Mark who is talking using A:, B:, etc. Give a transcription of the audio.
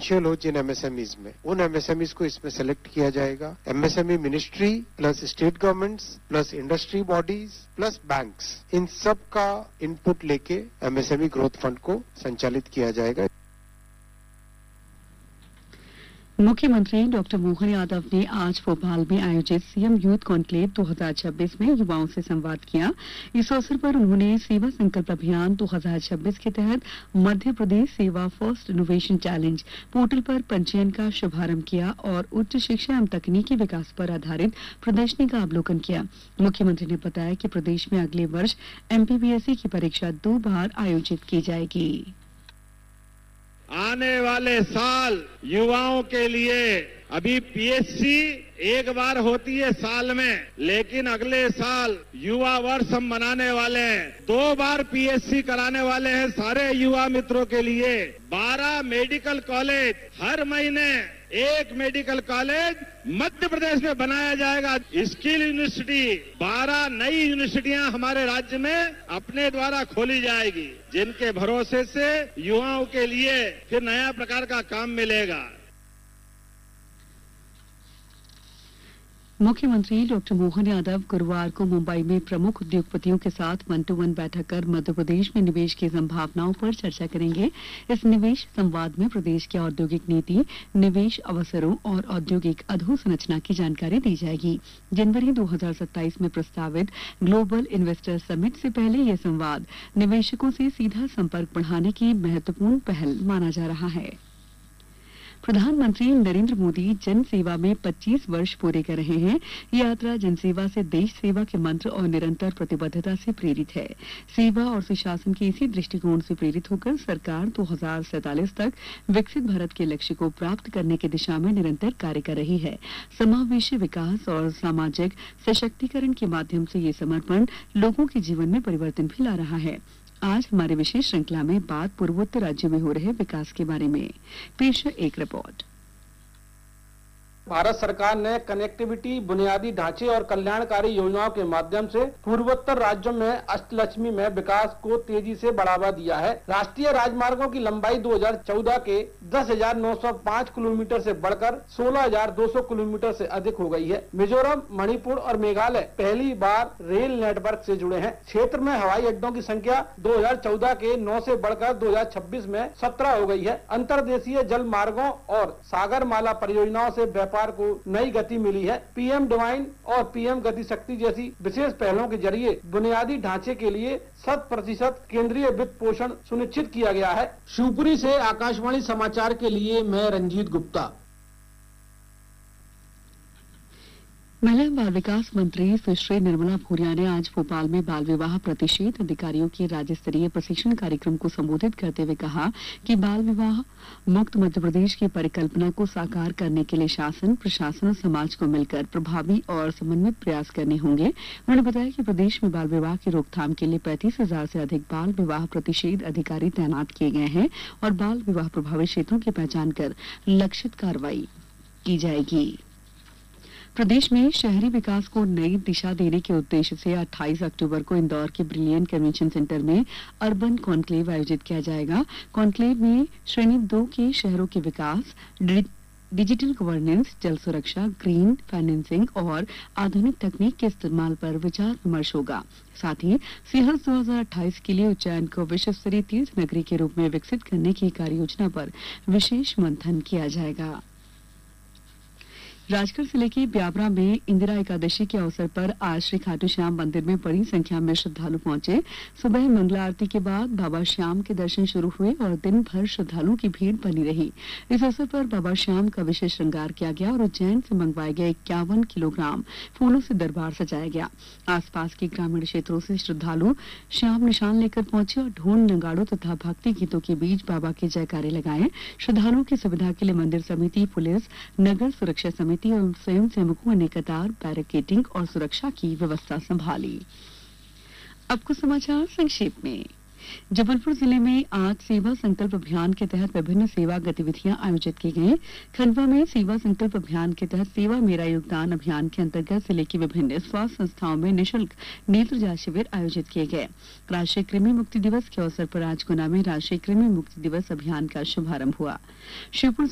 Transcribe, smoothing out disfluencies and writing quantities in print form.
A: Potential हो जिन MSMEs में, उन एमएसएमईज को इसमें सेलेक्ट किया जाएगा। MSME ministry plus state governments plus industry bodies plus banks, इन सब का इनपुट लेके एमएसएमई ग्रोथ फंड को संचालित किया जाएगा।
B: मुख्यमंत्री डॉक्टर मोहन यादव ने आज भोपाल में आयोजित सीएम यूथ कॉन्क्लेव 2026 में युवाओं से संवाद किया। इस अवसर पर उन्होंने सेवा संकल्प अभियान 2026 के तहत मध्य प्रदेश सेवा फर्स्ट इनोवेशन चैलेंज पोर्टल पर पंजीयन का शुभारंभ किया और उच्च शिक्षा एवं तकनीकी विकास पर आधारित प्रदर्शनी का अवलोकन किया। मुख्यमंत्री ने बताया कि प्रदेश में अगले वर्ष एमपीपीएससी की परीक्षा 2 बार आयोजित की जाएगी।
C: आने वाले साल युवाओं के लिए अभी पीएससी एक बार होती है साल में, लेकिन अगले साल युवा वर्ष हम मनाने वाले हैं। 2 बार पीएससी कराने वाले हैं सारे युवा मित्रों के लिए। 12 मेडिकल कॉलेज, हर महीने एक मेडिकल कॉलेज मध्य प्रदेश में बनाया जाएगा। स्किल यूनिवर्सिटी, 12 नई यूनिवर्सिटियां हमारे राज्य में अपने द्वारा खोली जाएगी, जिनके भरोसे से युवाओं के लिए फिर नया प्रकार का काम मिलेगा।
B: मुख्यमंत्री डॉक्टर मोहन यादव गुरुवार को मुंबई में प्रमुख उद्योगपतियों के साथ 1-to-1 बैठक कर मध्य प्रदेश में निवेश की संभावनाओं पर चर्चा करेंगे। इस निवेश संवाद में प्रदेश की औद्योगिक नीति, निवेश अवसरों और औद्योगिक अधोसंरचना की जानकारी दी जाएगी। जनवरी 2027 में प्रस्तावित ग्लोबल इन्वेस्टर समिट से पहले यह संवाद निवेशकों से सीधा संपर्क बढ़ाने की महत्वपूर्ण पहल माना जा रहा है। प्रधानमंत्री नरेंद्र मोदी जन सेवा में 25 वर्ष पूरे कर रहे हैं। ये यात्रा जनसेवा से देश सेवा के मंत्र और निरंतर प्रतिबद्धता से प्रेरित है। सेवा और सुशासन के इसी दृष्टिकोण से प्रेरित होकर सरकार 2047 तक विकसित भारत के लक्ष्य को प्राप्त करने की दिशा में निरंतर कार्य कर रही है। समावेशी विकास और सामाजिक सशक्तिकरण के माध्यम से ये समर्पण लोगों के जीवन में परिवर्तन भी ला रहा है। आज हमारे विशेष श्रृंखला में बात पूर्वोत्तर राज्यों में हो रहे विकास के बारे में। पेश है एक रिपोर्ट।
D: भारत सरकार ने कनेक्टिविटी, बुनियादी ढांचे और कल्याणकारी योजनाओं के माध्यम से पूर्वोत्तर राज्यों में अष्टलक्ष्मी में विकास को तेजी से बढ़ावा दिया है। राष्ट्रीय राजमार्गों की लंबाई 2014 के 10,905 किलोमीटर से बढ़कर 16,200 किलोमीटर से अधिक हो गई है। मिजोरम, मणिपुर और मेघालय पहली बार रेल नेटवर्क से जुड़े हैं। क्षेत्र में हवाई अड्डों की संख्या 2014 के 9 से बढ़कर 2026 में 17 हो गई है। अंतर्देशीय जल मार्गों और सागरमाला परियोजनाओं से व्यापार को नई गति मिली है। पीएम डिवाइन और पीएम गति शक्ति जैसी विशेष पहलों के जरिए बुनियादी ढांचे के लिए 100% केंद्रीय वित्त पोषण सुनिश्चित किया गया है। शिवपुरी से आकाशवाणी समाचार के लिए मैं रंजीत गुप्ता।
B: महिला बाल विकास मंत्री सुश्री निर्मला भूरिया ने आज भोपाल में बाल विवाह प्रतिषेध अधिकारियों के राज्य स्तरीय प्रशिक्षण कार्यक्रम को संबोधित करते हुए कहा कि बाल विवाह मुक्त मध्य प्रदेश की परिकल्पना को साकार करने के लिए शासन, प्रशासन और समाज को मिलकर प्रभावी और समन्वित प्रयास करने होंगे। उन्होंने बताया कि प्रदेश में बाल विवाह की रोकथाम के लिए 35,000 से अधिक बाल विवाह प्रतिषेध अधिकारी तैनात किए गए हैं और बाल विवाह प्रभावित क्षेत्रों की पहचान कर लक्षित कार्रवाई की जाएगी। प्रदेश में शहरी विकास को नई दिशा देने के उद्देश्य से 28 अक्टूबर को इंदौर के ब्रिलियंट कन्वेंशन सेंटर में अर्बन कॉन्क्लेव आयोजित किया जाएगा। कॉन्क्लेव में श्रेणी 2 के शहरों के विकास, डिजिटल गवर्नेंस, जल सुरक्षा, ग्रीन फाइनेंसिंग और आधुनिक तकनीक के इस्तेमाल पर विचार विमर्श होगा। साथ ही सिंहस्थ 2028 के लिए उज्जैन को विश्व स्तरीय तीर्थ नगरी के रूप में विकसित करने की कार्य योजना पर विशेष मंथन किया जाएगा। राजगढ़ जिले के ब्यावरा में इंदिरा एकादशी के अवसर पर आज श्री खाटू श्याम मंदिर में बड़ी संख्या में श्रद्धालु पहुंचे। सुबह मंगला आरती के बाद बाबा श्याम के दर्शन शुरू हुए और दिन भर श्रद्धालुओं की भीड़ बनी रही। इस अवसर पर बाबा श्याम का विशेष श्रृंगार किया गया और उज्जैन से मंगवाए गए 51 किलोग्राम फूलों से दरबार सजाया गया। आसपास के ग्रामीण क्षेत्रों से श्रद्धालु श्याम निशान लेकर पहुंचे और ढोल, नगाड़ों तथा भक्ति गीतों के बीच बाबा के जयकारे लगाए। श्रद्धालुओं की सुविधा के लिए मंदिर समिति, पुलिस, नगर सुरक्षा समिति और स्वयं सेवकों ने कतार, बैरिकेडिंग और सुरक्षा की व्यवस्था संभाली। अब कुछ समाचार संक्षेप में। जबलपुर जिले में आज सेवा संकल्प अभियान के तहत विभिन्न सेवा गतिविधियां आयोजित की गयी। खंडवा में सेवा संकल्प अभियान के तहत सेवा मेरा योगदान अभियान के अंतर्गत जिले की विभिन्न स्वास्थ्य संस्थाओं में निःशुल्क नेत्र जांच शिविर आयोजित किए गए। राष्ट्रीय कृमि मुक्ति दिवस के अवसर पर आज गुना में राष्ट्रीय कृमि मुक्ति दिवस अभियान का शुभारंभ हुआ। शिवपुर